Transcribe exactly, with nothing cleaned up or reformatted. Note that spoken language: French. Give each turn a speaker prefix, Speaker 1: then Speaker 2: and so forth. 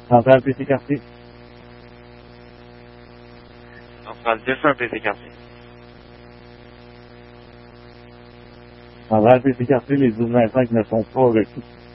Speaker 1: Centrale P C quartier.
Speaker 2: Centrale deux un P C quartier.
Speaker 1: Centrale P C quartier, les douze vingt-cinq ne sont pas reçus.